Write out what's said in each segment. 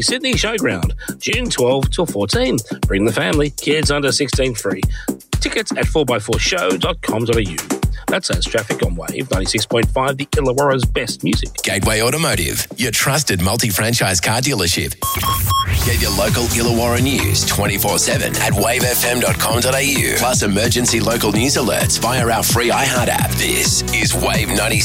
Sydney Showground, June 12 till 14. Bring the family, kids under 16 free. Tickets at 4x4show.com.au. That's as traffic on Wave 96.5, the Illawarra's best music. Gateway Automotive, your trusted multi-franchise car dealership. Get your local Illawarra news 24/7 at wavefm.com.au. Plus emergency local news alerts via our free iHeart app. This is Wave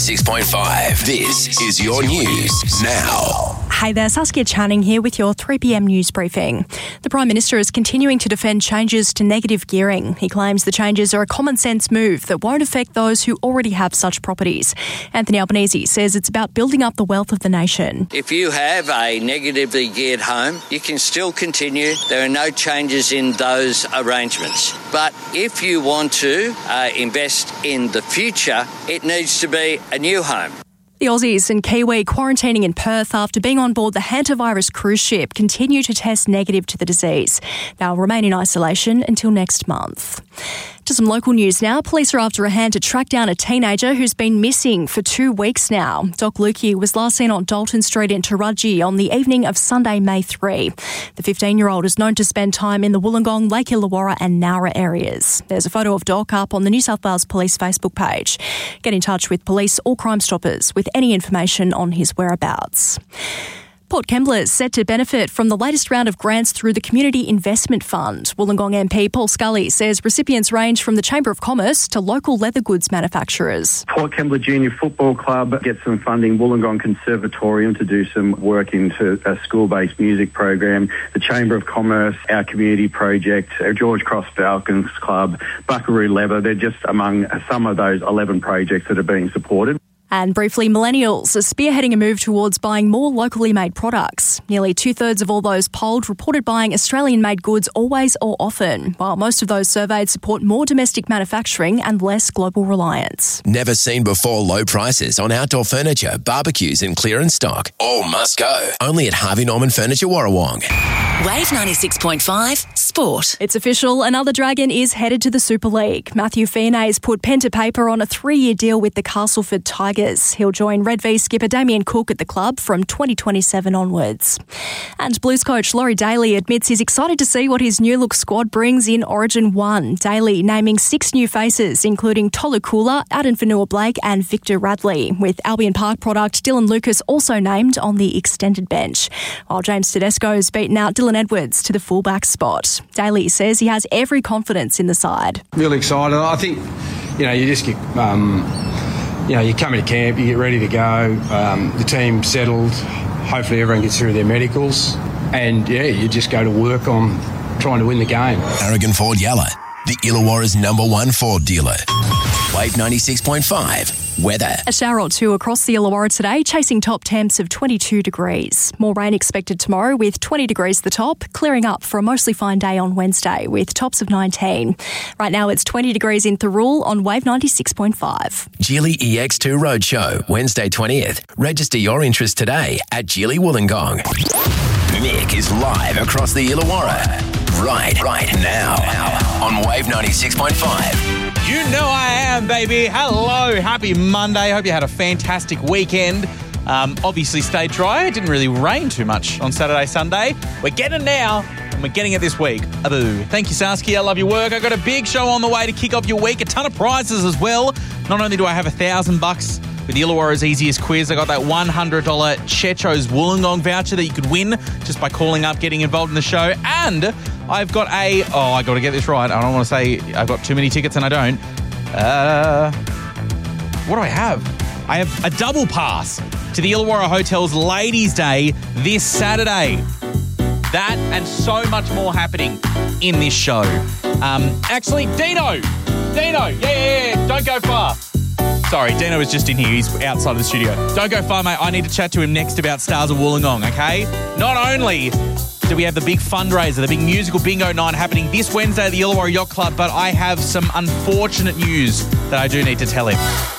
96.5. This is your news now. Hey there, Saskia Channing here with your 3pm news briefing. The Prime Minister is continuing to defend changes to negative gearing. He claims the changes are a common sense move that won't affect those who already have such properties. Anthony Albanese says it's about building up the wealth of the nation. If you have a negatively geared home, you can still continue. There are no changes in those arrangements. But if you want to invest in the future, it needs to be a new home. The Aussies and Kiwi quarantining in Perth after being on board the hantavirus cruise ship continue to test negative to the disease. They'll remain in isolation until next month. To some local news now. Police are after a hand to track down a teenager who's been missing for 2 weeks now. Doc Lukey was last seen on Dalton Street in Taraji on the evening of Sunday, May 3. The 15-year-old is known to spend time in the Wollongong, Lake Illawarra and Nowra areas. There's a photo of Doc up on the New South Wales Police Facebook page. Get in touch with police or Crime Stoppers with any information on his whereabouts. Port Kembla is set to benefit from the latest round of grants through the Community Investment Fund. Wollongong MP Paul Scully says recipients range from the Chamber of Commerce to local leather goods manufacturers. Port Kembla Junior Football Club gets some funding, Wollongong Conservatorium to do some work into a school-based music program, the Chamber of Commerce, our community project, George Cross Falcons Club, Buckaroo Leather. They're just among some of those 11 projects that are being supported. And briefly, millennials are spearheading a move towards buying more locally made products. Nearly 2/3 of all those polled reported buying Australian-made goods always or often, while most of those surveyed support more domestic manufacturing and less global reliance. Never seen before low prices on outdoor furniture, barbecues and clearance stock. All must go. Only at Harvey Norman Furniture Warrawong. Wave 96.5 Sport. It's official, another Dragon is headed to the Super League. Matthew Feenay's put pen to paper on a 3-year deal with the Castleford Tigers. He'll join Red V skipper Damien Cook at the club from 2027 onwards. And Blues coach Laurie Daly admits he's excited to see what his new look squad brings in Origin 1. Daly naming 6 new faces, including Tolu Kula, Addin Fanua-Blake and Victor Radley, with Albion Park product Dylan Lucas also named on the extended bench, while James Tedesco's beaten out Dylan Edwards to the fullback spot. Daly says he has every confidence in the side. Really excited. I think, you just get... you come into camp, you get ready to go, the team settled, hopefully everyone gets through their medicals, and you just go to work on trying to win the game. Aragon Ford Yalla, the Illawarra's #1 Ford dealer. Wave 96.5 weather. A shower or two across the Illawarra today, chasing top temps of 22 degrees. More rain expected tomorrow with 20 degrees the top, clearing up for a mostly fine day on Wednesday with tops of 19. Right now it's 20 degrees in Thirroul on Wave 96.5. Geely EX2 Roadshow, Wednesday 20th. Register your interest today at Geely Wollongong. Nick is live across the Illawarra. Right now on Wave 96.5. You know I am, baby. Hello. Happy Monday. Hope you had a fantastic weekend. Obviously stayed dry. It didn't really rain too much on Saturday, Sunday. We're getting it now, and we're getting it this week. Aboo. Thank you, Saskia. I love your work. I got a big show on the way to kick off your week. A ton of prizes as well. Not only do I have $1,000 with the Illawarra's easiest quiz, I got that $100 Checho's Wollongong voucher that you could win just by calling up, getting involved in the show. And I've got I got to get this right. I don't want to say I've got too many tickets and I don't. What do I have? I have a double pass to the Illawarra Hotel's Ladies' Day this Saturday. That and so much more happening in this show. Actually, Dino, yeah, don't go far. Sorry, Dino was just in here. He's outside of the studio. Don't go far, mate. I need to chat to him next about Stars of Wollongong, okay? Not only do we have the big fundraiser, the big musical bingo night happening this Wednesday at the Illawarra Yacht Club, but I have some unfortunate news that I do need to tell him.